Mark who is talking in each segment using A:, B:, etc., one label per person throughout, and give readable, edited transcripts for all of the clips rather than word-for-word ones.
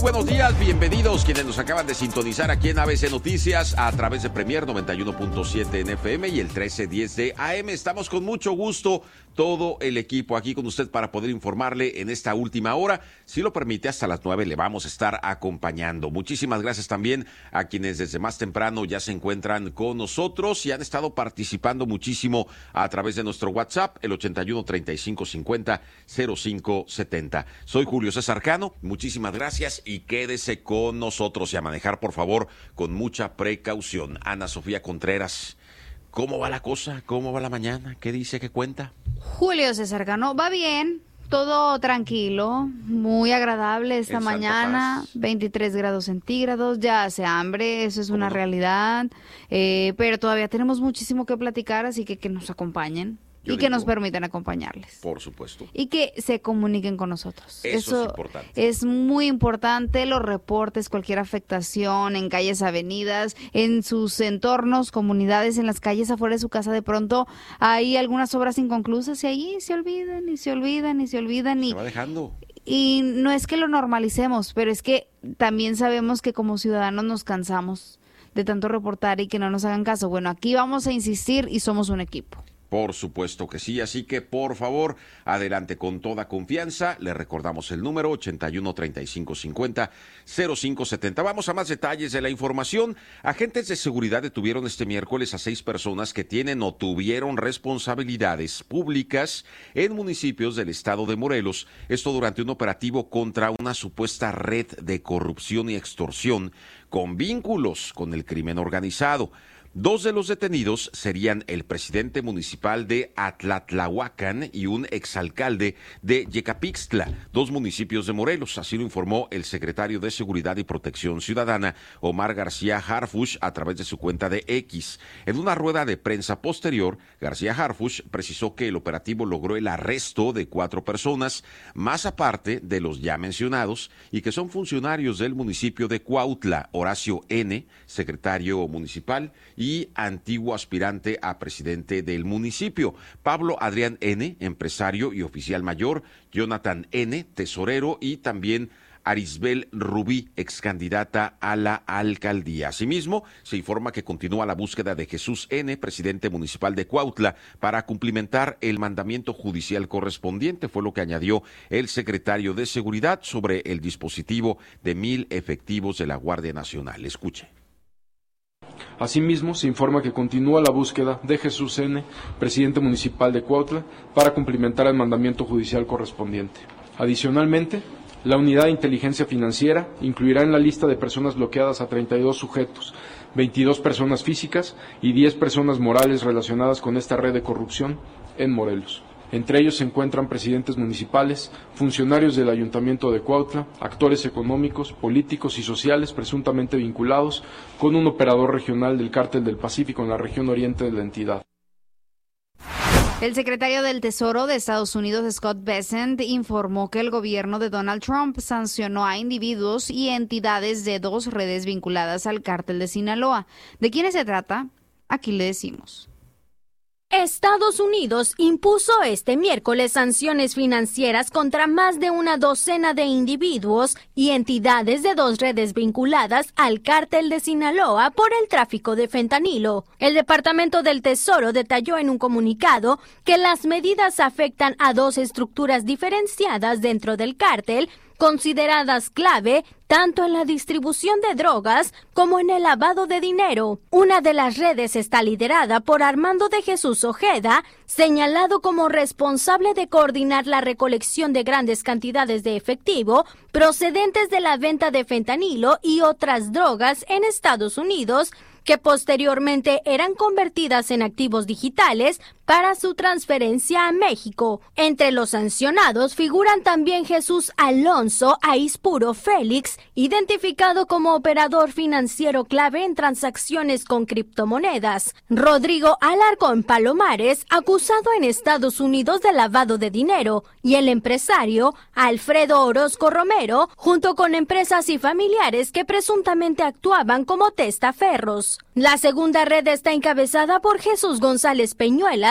A: buenos días, bienvenidos quienes nos acaban de sintonizar aquí en ABC Noticias a través de Premier 91.7 en FM y el 1310 de AM. Estamos con mucho gusto, todo el equipo aquí con usted para poder informarle en esta última hora. Si lo permite, hasta las 9 le vamos a estar acompañando. Muchísimas gracias también a quienes desde más temprano ya se encuentran con nosotros y han estado participando muchísimo a través de nuestro WhatsApp, el 81 35 50 05 70. Soy Julio César Cano, muchísimas gracias y quédese con nosotros y a manejar, por favor, con mucha precaución. Ana Sofía Contreras, ¿cómo va la cosa? ¿Cómo va la mañana? ¿Qué dice? ¿Qué cuenta?
B: Julio César Cano, va bien, todo tranquilo, muy agradable esta mañana, 23 grados centígrados, ya hace hambre, eso es una realidad, pero todavía tenemos muchísimo que platicar, así que nos acompañen. Que nos permitan acompañarles.
A: Por supuesto.
B: Y que se comuniquen con nosotros.
A: Eso es importante.
B: Es muy importante, los reportes, cualquier afectación en calles, avenidas, en sus entornos, comunidades, en las calles afuera de su casa. De pronto hay algunas obras inconclusas y ahí se olvidan y se olvidan y se olvidan.
A: Se va dejando.
B: Y no es que lo normalicemos, pero es que también sabemos que como ciudadanos nos cansamos de tanto reportar y que no nos hagan caso. Bueno, aquí vamos a insistir y somos un equipo.
A: Por supuesto que sí, así que por favor, adelante con toda confianza. Le recordamos el número 81 35 50 05 70. Vamos a más detalles de la información. Agentes de seguridad detuvieron este miércoles a 6 personas que tienen o tuvieron responsabilidades públicas en municipios del estado de Morelos. Esto durante un operativo contra una supuesta red de corrupción y extorsión con vínculos con el crimen organizado. 2 de los detenidos serían el presidente municipal de Atlatlahuacán y un exalcalde de Yecapixtla, 2 municipios de Morelos. Así lo informó el secretario de Seguridad y Protección Ciudadana, Omar García Harfuch, a través de su cuenta de X. En una rueda de prensa posterior, García Harfuch precisó que el operativo logró el arresto de 4 personas, más aparte de los ya mencionados, y que son funcionarios del municipio de Cuautla: Horacio N., secretario municipal, y antiguo aspirante a presidente del municipio; Pablo Adrián N., empresario y oficial mayor; Jonathan N., tesorero; y también Arisbel Rubí, excandidata a la alcaldía. Asimismo, se informa que continúa la búsqueda de Jesús N., presidente municipal de Cuautla, para cumplimentar el mandamiento judicial correspondiente. Fue lo que añadió el secretario de Seguridad sobre el dispositivo de 1,000 efectivos de la Guardia Nacional. Escuche.
C: Asimismo, se informa que continúa la búsqueda de Jesús N., presidente municipal de Cuautla, para cumplimentar el mandamiento judicial correspondiente. Adicionalmente, la Unidad de Inteligencia Financiera incluirá en la lista de personas bloqueadas a 32 sujetos, 22 personas físicas y 10 personas morales relacionadas con esta red de corrupción en Morelos. Entre ellos se encuentran presidentes municipales, funcionarios del Ayuntamiento de Cuautla, actores económicos, políticos y sociales presuntamente vinculados con un operador regional del Cártel del Pacífico en la región oriente de la entidad.
B: El secretario del Tesoro de Estados Unidos, Scott Bessent, informó que el gobierno de Donald Trump sancionó a individuos y entidades de 2 redes vinculadas al Cártel de Sinaloa. ¿De quiénes se trata? Aquí le decimos.
D: Estados Unidos impuso este miércoles sanciones financieras contra más de una docena de individuos y entidades de 2 redes vinculadas al Cártel de Sinaloa por el tráfico de fentanilo. El Departamento del Tesoro detalló en un comunicado que las medidas afectan a 2 estructuras diferenciadas dentro del cártel, consideradas clave tanto en la distribución de drogas como en el lavado de dinero. Una de las redes está liderada por Armando de Jesús Ojeda, señalado como responsable de coordinar la recolección de grandes cantidades de efectivo procedentes de la venta de fentanilo y otras drogas en Estados Unidos, que posteriormente eran convertidas en activos digitales para su transferencia a México. Entre los sancionados figuran también Jesús Alonso Aispuro Félix, identificado como operador financiero clave en transacciones con criptomonedas; Rodrigo Alarcón Palomares, acusado en Estados Unidos de lavado de dinero; y el empresario Alfredo Orozco Romero, junto con empresas y familiares que presuntamente actuaban como testaferros. La segunda red está encabezada por Jesús González Peñuelas,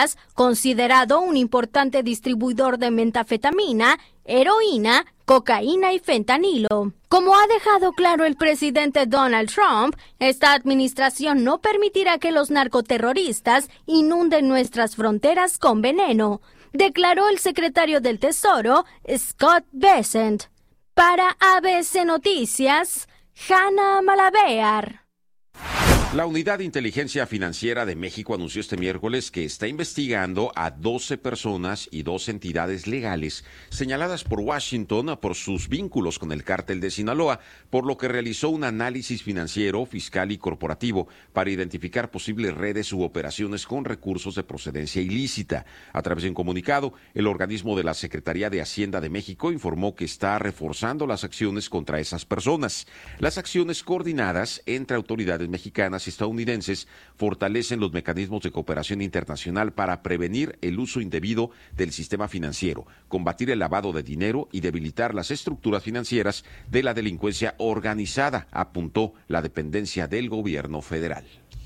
D: Drogas, considerado un importante distribuidor de metanfetamina, heroína, cocaína y fentanilo. Como ha dejado claro el presidente Donald Trump, esta administración no permitirá que los narcoterroristas inunden nuestras fronteras con veneno, declaró el secretario del Tesoro, Scott Bessent. Para ABC Noticias, Hanna Malabear.
A: La Unidad de Inteligencia Financiera de México anunció este miércoles que está investigando a 12 personas y 2 entidades legales señaladas por Washington por sus vínculos con el cártel de Sinaloa, por lo que realizó un análisis financiero, fiscal y corporativo para identificar posibles redes u operaciones con recursos de procedencia ilícita. A través de un comunicado, el organismo de la Secretaría de Hacienda de México informó que está reforzando las acciones contra esas personas. Las acciones coordinadas entre autoridades mexicanas y estadounidenses fortalecen los mecanismos de cooperación internacional para prevenir el uso indebido del sistema financiero, combatir el lavado de dinero y debilitar las estructuras financieras de la delincuencia organizada, apuntó la dependencia del gobierno federal.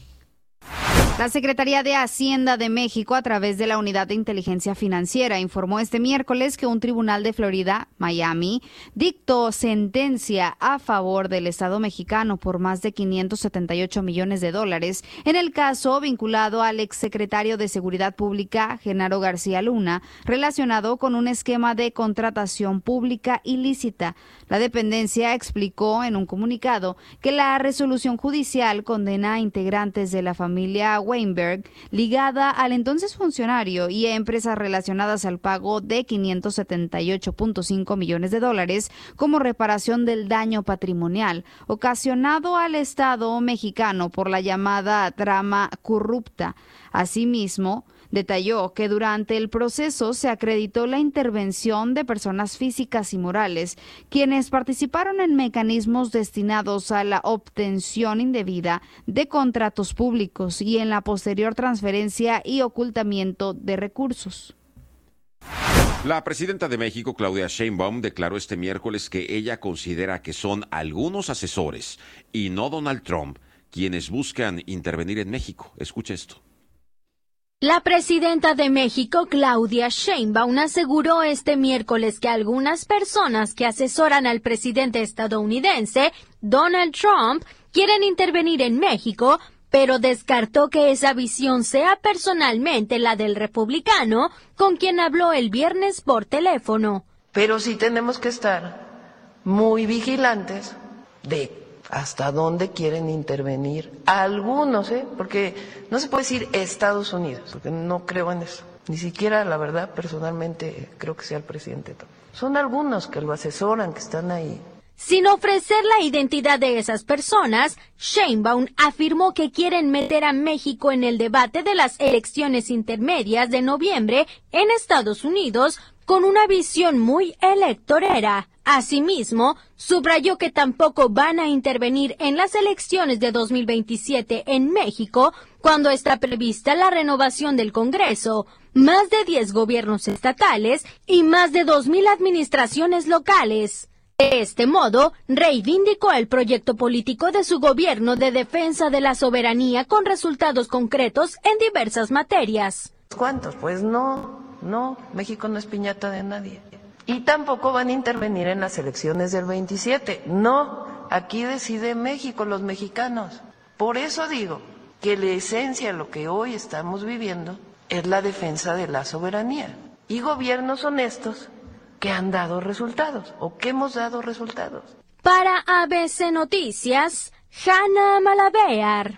B: La Secretaría de Hacienda de México, a través de la Unidad de Inteligencia Financiera, informó este miércoles que un tribunal de Florida, Miami, dictó sentencia a favor del Estado mexicano por más de $578 millones en el caso vinculado al exsecretario de Seguridad Pública, Genaro García Luna, relacionado con un esquema de contratación pública ilícita. La dependencia explicó en un comunicado que la resolución judicial condena a integrantes de la familia Weinberg, ligada al entonces funcionario, y a empresas relacionadas al pago de $578.5 millones como reparación del daño patrimonial ocasionado al Estado mexicano por la llamada trama corrupta. Asimismo, detalló que durante el proceso se acreditó la intervención de personas físicas y morales, quienes participaron en mecanismos destinados a la obtención indebida de contratos públicos y en la posterior transferencia y ocultamiento de recursos.
A: La presidenta de México, Claudia Sheinbaum, declaró este miércoles que ella considera que son algunos asesores y no Donald Trump quienes buscan intervenir en México. Escuche esto.
D: La presidenta de México, Claudia Sheinbaum, aseguró este miércoles que algunas personas que asesoran al presidente estadounidense, Donald Trump, quieren intervenir en México, pero descartó que esa visión sea personalmente la del republicano, con quien habló el viernes por teléfono.
E: Pero sí tenemos que estar muy vigilantes de hasta dónde quieren intervenir algunos, porque no se puede decir Estados Unidos, porque no creo en eso. Ni siquiera, la verdad, personalmente creo que sea el presidente Trump. Son algunos que lo asesoran, que están ahí.
D: Sin ofrecer la identidad de esas personas, Sheinbaum afirmó que quieren meter a México en el debate de las elecciones intermedias de noviembre en Estados Unidos con una visión muy electorera. Asimismo, subrayó que tampoco van a intervenir en las elecciones de 2027 en México, cuando está prevista la renovación del Congreso, más de 10 gobiernos estatales y más de 2,000 administraciones locales. De este modo, reivindicó el proyecto político de su gobierno de defensa de la soberanía con resultados concretos en diversas materias.
E: ¿Cuántos? Pues no, México no es piñata de nadie. Y tampoco van a intervenir en las elecciones del 27. No, aquí decide México, los mexicanos. Por eso digo que la esencia de lo que hoy estamos viviendo es la defensa de la soberanía. Y gobiernos honestos que han dado resultados o que hemos dado resultados.
D: Para ABC Noticias, Hanna Malabear.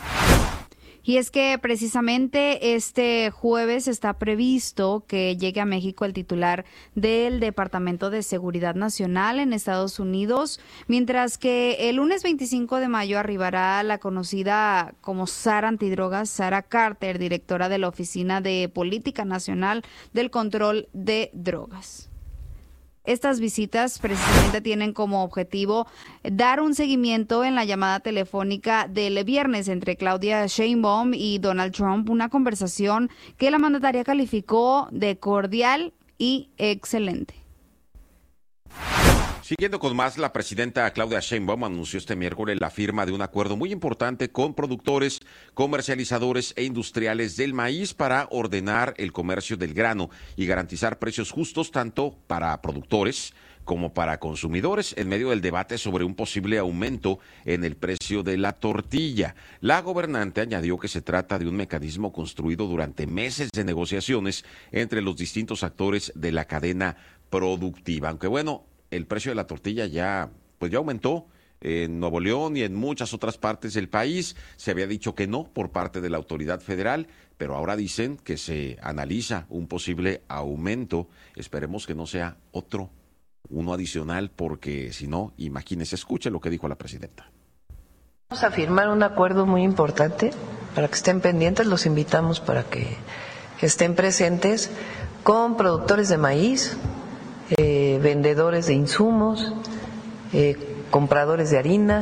B: Y es que precisamente este jueves está previsto que llegue a México el titular del Departamento de Seguridad Nacional en Estados Unidos, mientras que el lunes 25 de mayo arribará la conocida como Sara Antidrogas, Sara Carter, directora de la Oficina de Política Nacional del Control de Drogas. Estas visitas precisamente tienen como objetivo dar un seguimiento en la llamada telefónica del viernes entre Claudia Sheinbaum y Donald Trump, una conversación que la mandataria calificó de cordial y excelente.
A: Siguiendo con más, la presidenta Claudia Sheinbaum anunció este miércoles la firma de un acuerdo muy importante con productores, comercializadores e industriales del maíz para ordenar el comercio del grano y garantizar precios justos tanto para productores como para consumidores en medio del debate sobre un posible aumento en el precio de la tortilla. La gobernante añadió que se trata de un mecanismo construido durante meses de negociaciones entre los distintos actores de la cadena productiva. Aunque bueno, el precio de la tortilla ya aumentó en Nuevo León y en muchas otras partes del país. Se había dicho que no por parte de la autoridad federal, pero ahora dicen que se analiza un posible aumento. Esperemos que no sea uno adicional, porque si no, imagínese, escuche lo que dijo la presidenta.
E: Vamos a firmar un acuerdo muy importante para que estén pendientes, los invitamos para que estén presentes, con productores de maíz, vendedores de insumos, compradores de harina.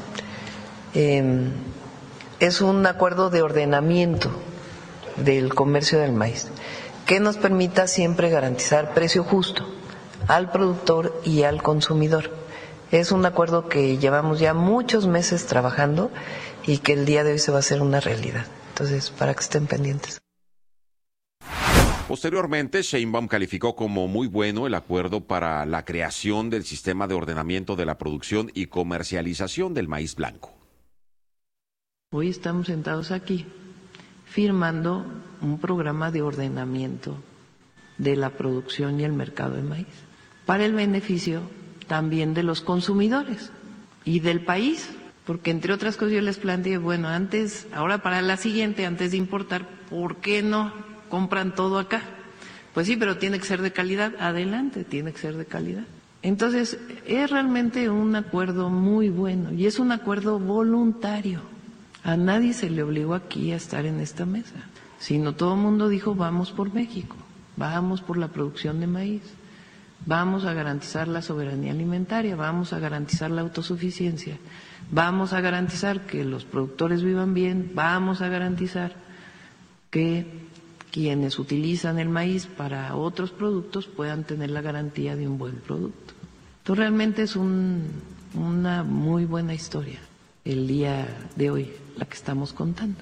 E: Es un acuerdo de ordenamiento del comercio del maíz que nos permita siempre garantizar precio justo al productor y al consumidor. Es un acuerdo que llevamos ya muchos meses trabajando y que el día de hoy se va a hacer una realidad. Entonces, para que estén pendientes.
A: Posteriormente, Sheinbaum calificó como muy bueno el acuerdo para la creación del sistema de ordenamiento de la producción y comercialización del maíz blanco.
E: Hoy estamos sentados aquí firmando un programa de ordenamiento de la producción y el mercado de maíz para el beneficio también de los consumidores y del país, porque entre otras cosas yo les planteé, bueno, ahora para la siguiente, antes de importar, ¿por qué no compran todo acá? Pues sí, pero tiene que ser de calidad. Adelante, tiene que ser de calidad. Entonces, es realmente un acuerdo muy bueno y es un acuerdo voluntario. A nadie se le obligó aquí a estar en esta mesa, sino todo el mundo dijo, vamos por México, vamos por la producción de maíz, vamos a garantizar la soberanía alimentaria, vamos a garantizar la autosuficiencia, vamos a garantizar que los productores vivan bien, vamos a garantizar que quienes utilizan el maíz para otros productos puedan tener la garantía de un buen producto. Entonces realmente es una muy buena historia el día de hoy, la que estamos contando.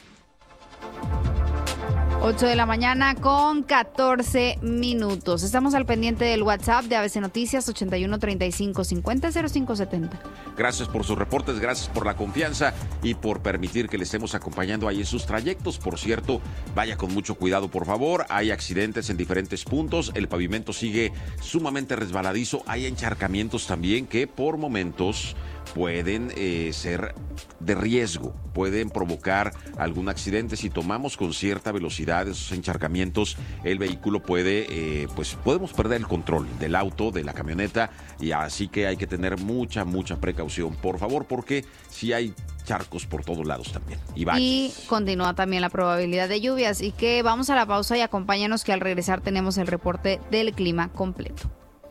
B: 8 de la mañana con 14 minutos. Estamos al pendiente del WhatsApp de ABC Noticias 81 35 50 05 70.
A: Gracias por sus reportes, gracias por la confianza y por permitir que le estemos acompañando ahí en sus trayectos. Por cierto, vaya con mucho cuidado, por favor. Hay accidentes en diferentes puntos. El pavimento sigue sumamente resbaladizo. Hay encharcamientos también que por momentos pueden ser de riesgo, pueden provocar algún accidente. Si tomamos con cierta velocidad esos encharcamientos, el vehículo podemos perder el control del auto, de la camioneta, y así que hay que tener mucha precaución, por favor, porque sí hay charcos por todos lados también.
B: Y continúa también la probabilidad de lluvias. Y que vamos a la pausa y acompáñanos, que al regresar tenemos el reporte del clima completo.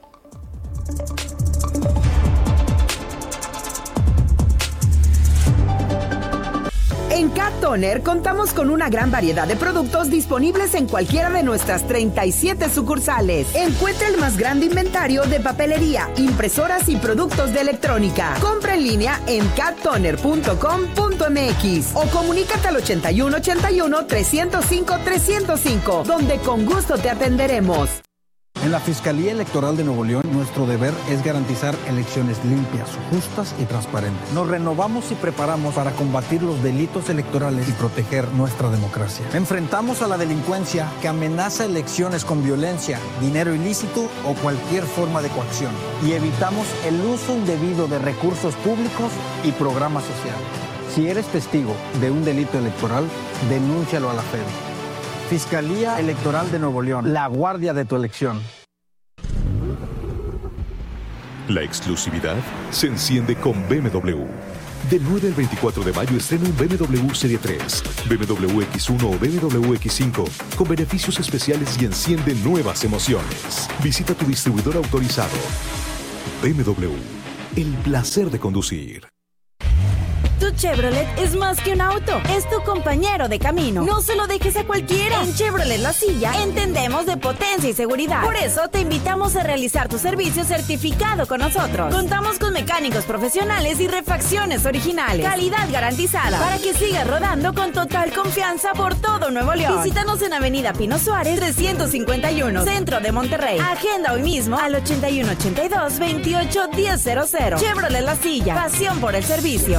F: En Cat Toner contamos con una gran variedad de productos disponibles en cualquiera de nuestras 37 sucursales. Encuentra el más grande inventario de papelería, impresoras y productos de electrónica. Compra en línea en cattoner.com.mx o comunícate al 8181-305-305, donde con gusto te atenderemos.
G: En la Fiscalía Electoral de Nuevo León, nuestro deber es garantizar elecciones limpias, justas y transparentes. Nos renovamos y preparamos para combatir los delitos electorales y proteger nuestra democracia. Enfrentamos a la delincuencia que amenaza elecciones con violencia, dinero ilícito o cualquier forma de coacción. Y evitamos el uso indebido de recursos públicos y programas sociales. Si eres testigo de un delito electoral, denúncialo a la FED. Fiscalía Electoral de Nuevo León, la guardia de tu elección.
H: La exclusividad se enciende con BMW. Del 9 al 24 de mayo estrena un BMW Serie 3, BMW X1 o BMW X5 con beneficios especiales y enciende nuevas emociones. Visita tu distribuidor autorizado. BMW, el placer de conducir.
I: Tu Chevrolet es más que un auto, es tu compañero de camino. No se lo dejes a cualquiera. En Chevrolet La Silla entendemos de potencia y seguridad. Por eso te invitamos a realizar tu servicio certificado con nosotros. Contamos con mecánicos profesionales y refacciones originales. Calidad garantizada para que sigas rodando con total confianza por todo Nuevo León. Visítanos en Avenida Pino Suárez 351, Centro de Monterrey. Agenda hoy mismo al 8182-281000. Chevrolet La Silla, pasión por el servicio.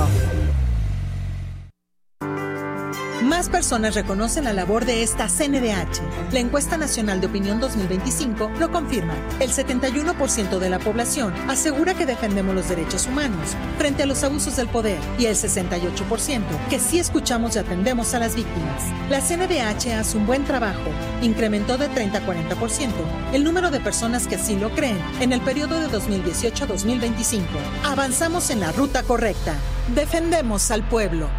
J: Más personas reconocen la labor de esta CNDH. La encuesta nacional de opinión 2025 lo confirma. El 71% de la población asegura que defendemos los derechos humanos frente a los abusos del poder y el 68% que sí escuchamos y atendemos a las víctimas. La CNDH hace un buen trabajo. Incrementó de 30 a 40% el número de personas que así lo creen en el periodo de 2018 a 2025. Avanzamos en la ruta correcta. Defendemos al pueblo.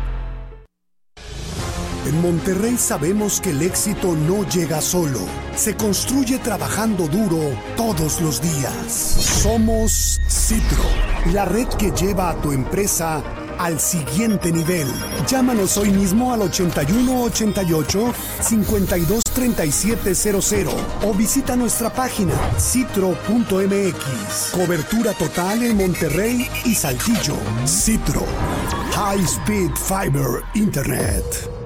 K: En Monterrey sabemos que el éxito no llega solo, se construye trabajando duro todos los días. Somos Citro, la red que lleva a tu empresa al siguiente nivel. Llámanos hoy mismo al 8188-523700 o visita nuestra página citro.mx. Cobertura total en Monterrey y Saltillo. Citro, High Speed Fiber Internet.